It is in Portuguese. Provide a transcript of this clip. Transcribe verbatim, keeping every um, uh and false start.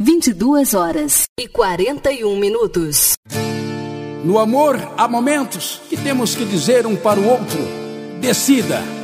vinte e duas horas e quarenta e um minutos. No amor, há momentos que temos que dizer um para o outro: decida.